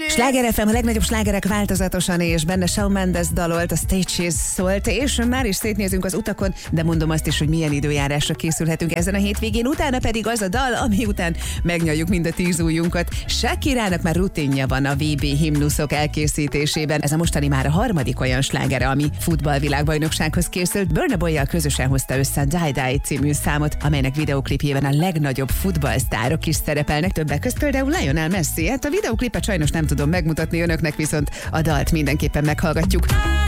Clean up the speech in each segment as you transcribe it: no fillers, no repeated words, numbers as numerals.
Sláger FM, a legnagyobb slágerek változatosan, és benne Shawn Mendes dalolt, a Stages szólt, és már is szétnézünk az utakon, de mondom azt is, hogy milyen időjárásra készülhetünk ezen a hétvégén, utána pedig az a dal, ami után megnyaljuk mind a 10 ujjunkat. Shakirának már rutinja van a VB himnuszok elkészítésében. Ez a mostani már a harmadik olyan slágere, ami futballvilágbajnoksághoz készült. Burna Boyjal közösen hozta össze a Die Die című számot, amelynek videóklipjében a legnagyobb futballsztárok is szerepelnek, többek között például Lionel Messi. Hát a videóklipet sajnos nem tudom megmutatni önöknek, viszont a dalt mindenképpen meghallgatjuk.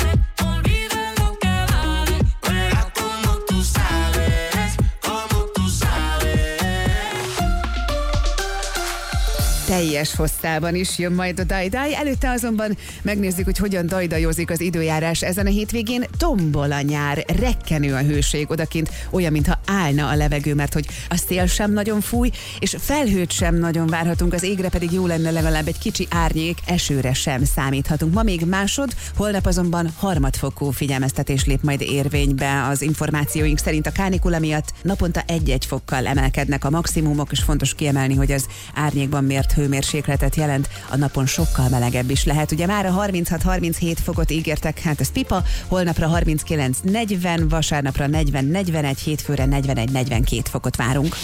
Teljes hosszában is jön majd a Die Die, előtte azonban megnézzük, hogy hogyan dajdajozik az időjárás ezen a hétvégén. Tombol a nyár, rekkenő a hőség odakint, olyan, mintha állna a levegő, mert hogy a szél sem nagyon fúj, és felhőt sem nagyon várhatunk, az égre pedig jó lenne legalább egy kicsi árnyék, esőre sem számíthatunk. Ma még másod, holnap azonban harmadfokú figyelmeztetés lép majd érvénybe. Az információink szerint a kánikula miatt naponta 1-1 fokkal emelkednek a maximumok, és fontos kiemelni, hogy az árnyékban mért hőmérsékletet jelent, a napon sokkal melegebb is lehet. Ugye már a 36-37 fokot ígértek, hát ez pipa, holnapra 39-40, vasárnapra 40-41, hétfőre 41-42 fokot várunk.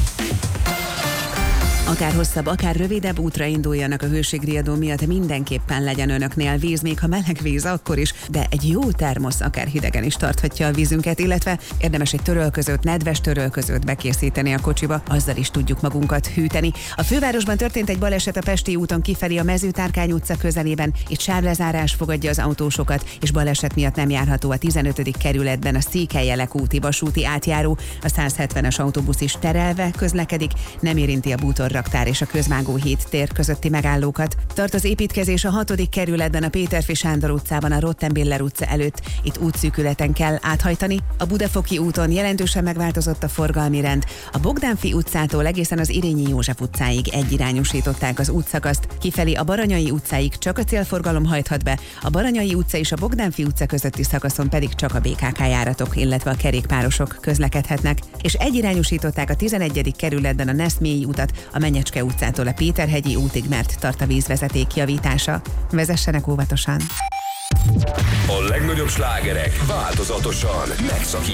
Akár hosszabb, akár rövidebb útra induljanak a hőségriadó miatt, mindenképpen legyen önöknél víz, még ha meleg víz, akkor is, de egy jó termosz akár hidegen is tarthatja a vízünket, illetve érdemes egy törölközőt, nedves törölközőt bekészíteni a kocsiba, azzal is tudjuk magunkat hűteni. A fővárosban történt egy baleset a Pesti úton kifelé a Mezőtárkány utca közelében, itt sávlezárás fogadja az autósokat, és baleset miatt nem járható a 15. kerületben a Székelyjelek úti vasúti átjáró, a 170-es autóbusz is terelve közlekedik, nem érinti a bútorraktár és a Közvágó híd tér közötti megállókat. Tart az építkezés a 6. kerületben, a Péterfi Sándor utcában, a Rottenbiller utca előtt. Itt útszűkületen kell áthajtani. A Budafoki úton jelentősen megváltozott a forgalmi rend. A Bogdánfi utcától egészen az Irényi József utcáig egyirányosították az útszakaszt. Kifelé a Baranyai utcáig csak a célforgalom hajthat be, a Baranyai utca és a Bogdánfi utca közötti szakaszon pedig csak a BKK járatok, illetve a kerékpárosok közlekedhetnek. És egyirányosították a 11. kerületben a Neszmélyi utat, a Menyecske utcától a Péterhegyi útig, mert tart a vízvezeték javítása. Vezessenek óvatosan! A legnagyobb slágerek változatosan megszakítják.